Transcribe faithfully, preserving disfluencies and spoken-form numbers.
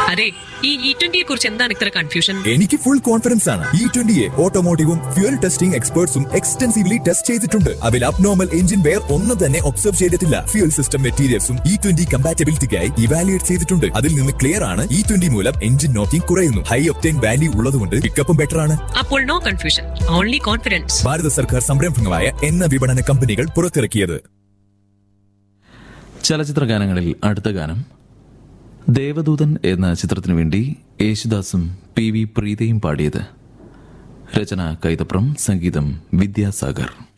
അതെ, ഈ ഇ ട്വന്റിയെ കുറിച്ച് എന്താണ് ഇത്ര കൺഫ്യൂഷൻ? എനിക്ക് ഫുൾ കോൺഫിഡൻസ് ആണ്. E ട്വന്റിയെ ഓട്ടോമോട്ടീവും fuel testing എക്സ്പേർട്സും extensively test ചെയ്തിട്ടുണ്ട്. അതിൽ അബ്നോർമൽ എഞ്ചിൻ വെയർ ഒന്നും തന്നെ ഒബ്സർവ് ചെയ്തിട്ടില്ല. Fuel system മെറ്റീരിയൽസും E twenty കമ്പാറ്റബിലിറ്റിക്കായി evaluate ചെയ്തിട്ടുണ്ട്. അതിൽ നിന്ന് ക്ലിയർ ആണ് ഇ ട്വന്റി മൂലം എഞ്ചിൻ നോക്കിംഗ് കുറയുന്നു. ഹൈ ഒക്ടേൻ വാല്യൂ ഉള്ളതുകൊണ്ട് പിക്കപ്പും ബെറ്റർ ആണ്. അപ്പോൾ നോ കൺഫ്യൂഷൻ, ഓൺലി കോൺഫിഡൻസ്. ഭാരത സർക്കാർ സംരംഭങ്ങളായ എണ്ണ വിപണന കമ്പനികൾ പുറത്തിറക്കിയത്. ചലച്ചിത്ര ഗാനങ്ങളിൽ അടുത്ത ഗാനം ദേവദൂതൻ എന്ന ചിത്രത്തിനു വേണ്ടി യേശുദാസും പി വി പ്രീതയും പാടിയത്. രചന കൈതപ്രം, സംഗീതം വിദ്യാസാഗർ.